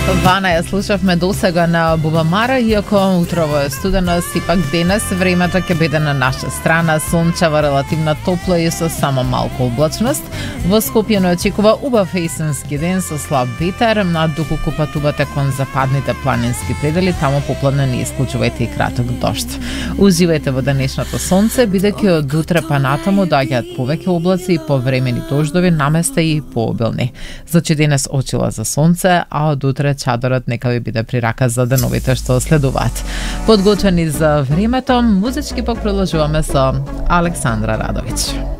Вана ја слушавме досега на Бубамара, иако утрово е студено, сипак денес времето ќе биде на наша страна, сончева, релативно топло и со само малку облачност. Во Скопје не очекува убав есенски ден со слаб ветер, доколку патувате кон западните планински предели, таму попладне не исклучувајте и краток дожд. Уживајте во денешното сонце, бидејќи од утре па натаму доаѓаат повеќе облаци и повремени дождови, наместа и пообилни. Значи денес очила за сонце, а од утре чадорот нека ви биде при рака за деновите што следуваат. Подготвени за времето, музички пак продолжуваме со Александра Радовиќ.